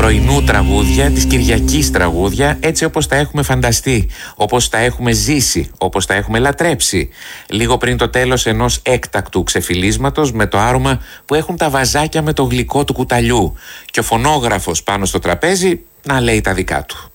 πρωινού τραγούδια, της Κυριακής τραγούδια, έτσι όπως τα έχουμε φανταστεί, όπως τα έχουμε ζήσει, όπως τα έχουμε λατρέψει. Λίγο πριν το τέλος ενός έκτακτου ξεφυλίσματος με το άρωμα που έχουν τα βαζάκια με το γλυκό του κουταλιού και ο φωνόγραφος πάνω στο τραπέζι να λέει τα δικά του.